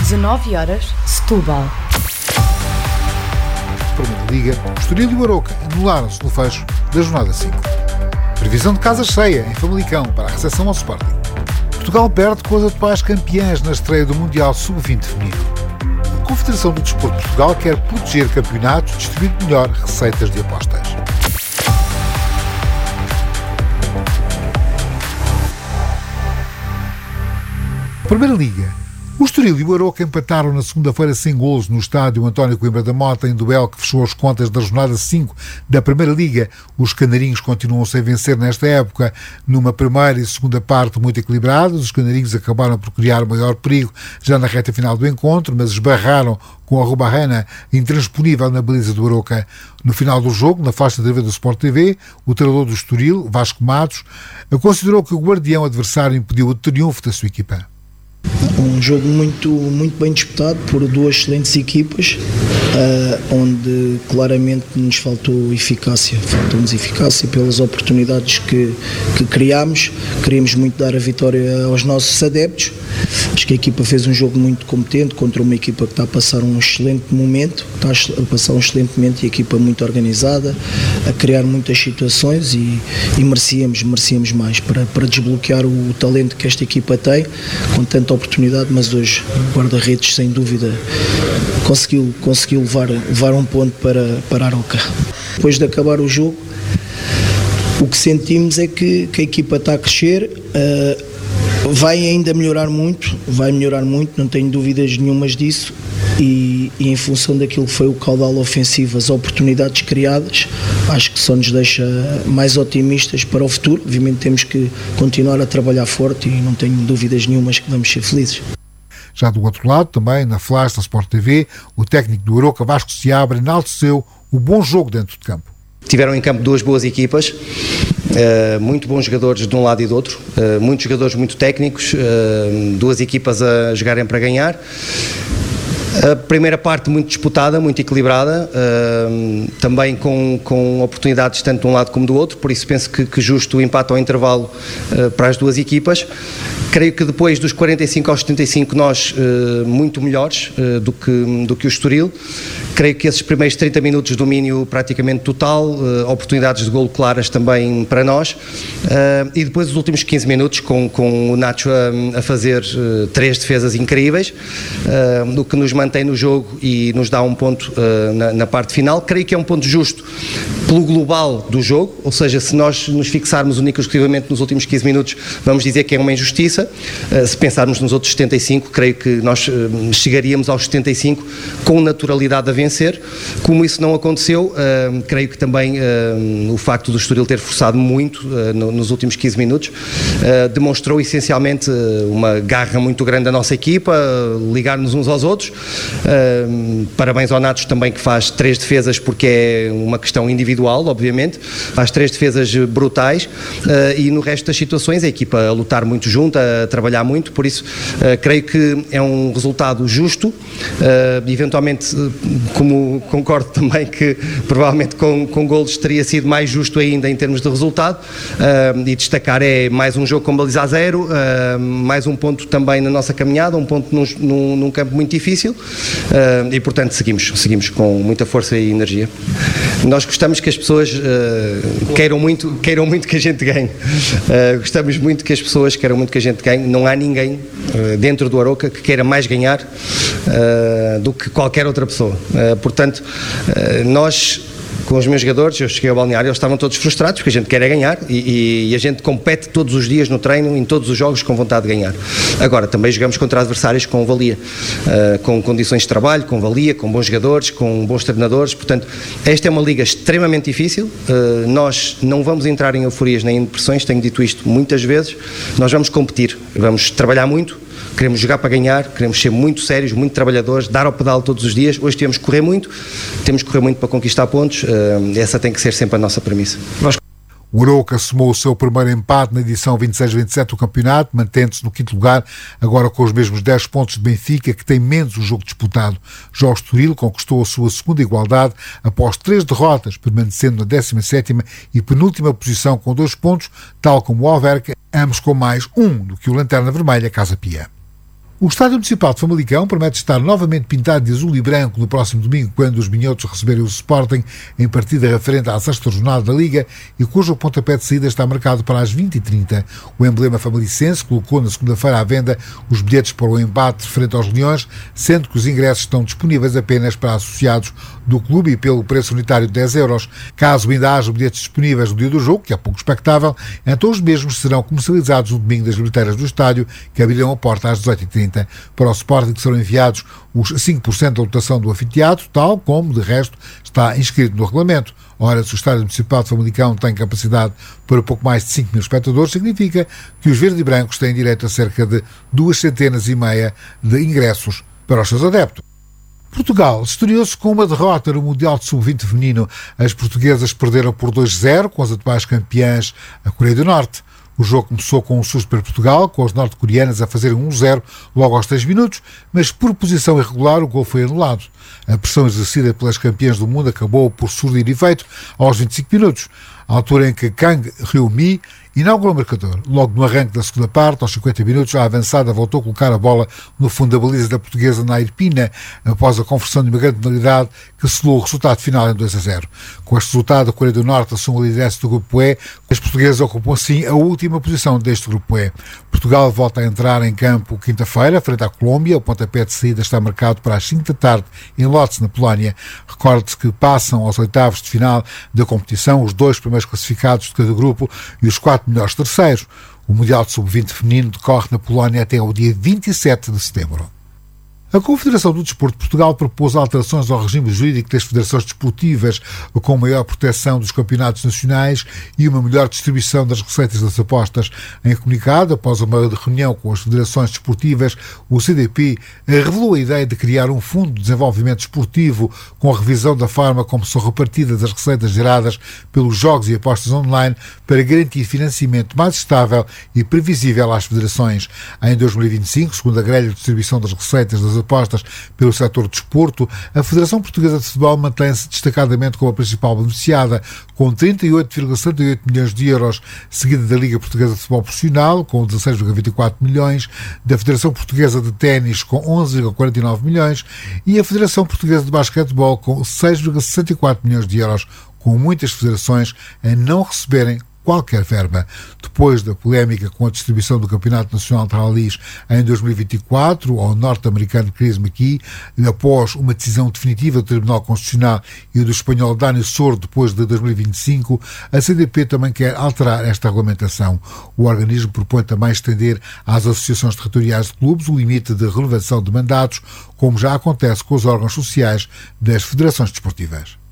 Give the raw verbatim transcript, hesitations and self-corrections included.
dezanove horas, Setúbal. Primeira Liga, o Estoril e o Arouca anularam-se no fecho da jornada cinco. Previsão de casa cheia em Famalicão para a recepção ao Sporting. Portugal perde com as atuais campeãs na estreia do Mundial sub vinte feminino. A Confederação do Desporto de Portugal quer proteger campeonatos distribuindo melhor receitas de apostas. Primeira Liga. O Estoril e o Arouca empataram na segunda-feira sem golos no estádio António Coimbra da Mota, em duelo que fechou as contas da jornada cinco da Primeira Liga. Os canarinhos continuam sem vencer nesta época. Numa primeira e segunda parte muito equilibradas, os canarinhos acabaram por criar maior perigo já na reta final do encontro, mas esbarraram com a Rubarrana intransponível na baliza do Arouca. No final do jogo, na faixa de T V do Sport T V, o treinador do Estoril, Vasco Matos, considerou que o guardião adversário impediu o triunfo da sua equipa. Um jogo muito, muito bem disputado por duas excelentes equipas, uh, onde claramente nos faltou eficácia, faltou-nos eficácia pelas oportunidades que, que criámos. Queríamos muito dar a vitória aos nossos adeptos. Acho que a equipa fez um jogo muito competente contra uma equipa que está a passar um excelente momento, está a passar um excelente momento, e a equipa muito organizada, a criar muitas situações, e, e merecíamos, merecíamos mais para, para desbloquear o, o talento que esta equipa tem, com tanta oportunidade, mas hoje o guarda-redes sem dúvida conseguiu, conseguiu levar, levar um ponto para, para a Arouca. Depois de acabar o jogo, o que sentimos é que, que a equipa está a crescer, uh, vai ainda melhorar muito, vai melhorar muito, não tenho dúvidas nenhumas disso, e, e em função daquilo que foi o caudal ofensivo, as oportunidades criadas, acho que só nos deixa mais otimistas para o futuro. Obviamente temos que continuar a trabalhar forte e não tenho dúvidas nenhumas que vamos ser felizes. Já do outro lado, também na Flash da Sport T V, o técnico do Arouca, Vasco Seabra, enalteceu o bom jogo dentro de campo. Tiveram em campo duas boas equipas, uh, muito bons jogadores de um lado e do outro, uh, muitos jogadores muito técnicos, uh, duas equipas a jogarem para ganhar. A primeira parte muito disputada, muito equilibrada, uh, também com, com oportunidades tanto de um lado como do outro, por isso penso que, que justo o empate ao intervalo uh, para as duas equipas. Creio que depois dos quarenta e cinco aos setenta e cinco nós uh, muito melhores uh, do, que, do que o Estoril. Creio que esses primeiros trinta minutos de domínio praticamente total, uh, oportunidades de golo claras também para nós, uh, e depois os últimos quinze minutos com, com o Nacho a, a fazer uh, três defesas incríveis, uh, o que nos mantém no jogo e nos dá um ponto uh, na, na parte final. Creio que é um ponto justo pelo global do jogo, ou seja, se nós nos fixarmos única e exclusivamente nos últimos quinze minutos, vamos dizer que é uma injustiça. Uh, se pensarmos nos outros setenta e cinco, creio que nós uh, chegaríamos aos setenta e cinco com naturalidade a vencer. Como isso não aconteceu, uh, creio que também uh, o facto do Estoril ter forçado muito uh, no, nos últimos quinze minutos uh, demonstrou essencialmente uh, uma garra muito grande da nossa equipa, uh, ligar-nos uns aos outros. Uh, parabéns ao Natos também, que faz três defesas, porque é uma questão individual, obviamente, faz três defesas brutais, uh, e no resto das situações a equipa a lutar muito junto, a trabalhar muito, por isso uh, creio que é um resultado justo, uh, eventualmente, uh, como concordo também que provavelmente com, com golos teria sido mais justo ainda em termos de resultado, uh, e destacar é mais um jogo com baliza a zero, uh, mais um ponto também na nossa caminhada, um ponto num, num, num campo muito difícil, uh, e portanto seguimos, seguimos com muita força e energia. Nós gostamos que as pessoas uh, queiram, muito, queiram muito que a gente ganhe, uh, gostamos muito que as pessoas queiram muito que a gente ganhe. Não há ninguém uh, dentro do Arouca que queira mais ganhar uh, do que qualquer outra pessoa, uh, portanto uh, nós, com os meus jogadores, eu cheguei ao balneário, eles estavam todos frustrados, porque a gente quer é ganhar, e, e, e a gente compete todos os dias no treino, em todos os jogos, com vontade de ganhar. Agora, também jogamos contra adversários com valia, uh, com condições de trabalho, com valia, com bons jogadores, com bons treinadores, portanto, esta é uma liga extremamente difícil, uh, nós não vamos entrar em euforias nem em depressões, tenho dito isto muitas vezes, nós vamos competir, vamos trabalhar muito, queremos jogar para ganhar, queremos ser muito sérios, muito trabalhadores, dar ao pedal todos os dias. Hoje temos que correr muito, temos que correr muito para conquistar pontos, essa tem que ser sempre a nossa premissa. O Arouca somou o seu primeiro empate na edição vinte e seis vinte e sete do campeonato, mantendo-se no quinto lugar, agora com os mesmos dez pontos de Benfica, que tem menos um jogo disputado. Já o Estoril conquistou a sua segunda igualdade após três derrotas, permanecendo na décima sétima e penúltima posição com dois pontos, tal como o Alverca, ambos com mais um do que o Lanterna Vermelha Casa Pia. O Estádio Municipal de Famalicão promete estar novamente pintado de azul e branco no próximo domingo, quando os minhotos receberem o Sporting em partida referente à sexta jornada da Liga e cujo pontapé de saída está marcado para as vinte e trinta. O emblema famalicense colocou na segunda-feira à venda os bilhetes para o embate frente aos Leões, sendo que os ingressos estão disponíveis apenas para associados do clube e pelo preço unitário de dez euros. Caso ainda haja bilhetes disponíveis no dia do jogo, que é pouco expectável, então os mesmos serão comercializados no domingo das bilheteiras do estádio, que abrirão a porta às dezoito e trinta. Para o Sporting serão enviados os cinco por cento da lotação do anfiteatro, tal como, de resto, está inscrito no regulamento. Ora, se o Estádio Municipal de Famalicão tem capacidade para pouco mais de cinco mil espectadores, significa que os verdes e brancos têm direito a cerca de duas centenas e meia de ingressos para os seus adeptos. Portugal estreou-se com uma derrota no Mundial de sub vinte feminino. As portuguesas perderam por dois a zero com as atuais campeãs, a Coreia do Norte. O jogo começou com um susto para Portugal, com as norte-coreanas a fazerem um a zero logo aos três minutos, mas por posição irregular o gol foi anulado. A pressão exercida pelas campeãs do mundo acabou por surtir efeito aos vinte e cinco minutos, à altura em que Kang Hyun-mi inaugurou o marcador. Logo no arranque da segunda parte, aos cinquenta minutos, a avançada voltou a colocar a bola no fundo da baliza da portuguesa Nair Pina, após a conversão de uma grande penalidade que selou o resultado final em dois a zero. Com este resultado, a Coreia do Norte assume a liderança do grupo E. As portuguesas ocupam assim a última posição deste grupo E. Portugal volta a entrar em campo quinta-feira, frente à Colômbia. O pontapé de saída está marcado para as cinco da tarde em Lodz, na Polónia. Recorde-se que passam aos oitavos de final da competição os dois primeiros classificados de cada grupo e os quatro melhores terceiros. O Mundial de sub vinte feminino decorre na Polónia até ao dia vinte e sete de setembro. A Confederação do Desporto de Portugal propôs alterações ao regime jurídico das federações desportivas, com maior proteção dos campeonatos nacionais e uma melhor distribuição das receitas das apostas. Em comunicado, após uma reunião com as federações desportivas, o C D P revelou a ideia de criar um fundo de desenvolvimento desportivo com a revisão da forma como são repartidas as receitas geradas pelos jogos e apostas online para garantir financiamento mais estável e previsível às federações. Em dois mil e vinte e cinco, segundo a grelha de distribuição das receitas das apostas pelo setor do desporto, a Federação Portuguesa de Futebol mantém-se destacadamente como a principal beneficiada, com trinta e oito vírgula setenta e oito milhões de euros, seguida da Liga Portuguesa de Futebol Profissional, com dezasseis vírgula vinte e quatro milhões, da Federação Portuguesa de Ténis, com onze vírgula quarenta e nove milhões, e a Federação Portuguesa de Basquetebol, com seis vírgula sessenta e quatro milhões de euros, com muitas federações a não receberem qualquer verba. Depois da polémica com a distribuição do Campeonato Nacional de Rallies em dois mil e vinte e quatro ao norte-americano Chris McKee, após uma decisão definitiva do Tribunal Constitucional e do espanhol Dani Sordo depois de dois mil e vinte e cinco, a C D P também quer alterar esta regulamentação. O organismo propõe também estender às associações territoriais de clubes o limite de renovação de mandatos, como já acontece com os órgãos sociais das federações desportivas.